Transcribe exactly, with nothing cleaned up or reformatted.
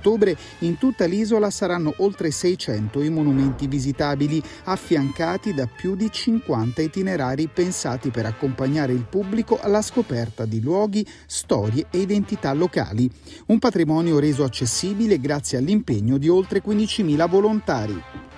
ottobre in tutta l'isola saranno oltre seicento i monumenti visitabili, affiancati da più di cinquanta itinerari pensati per accompagnare il pubblico alla scoperta di luoghi, storie e identità locali. Un patrimonio reso accessibile grazie all'impegno di oltre quindicimila volontari.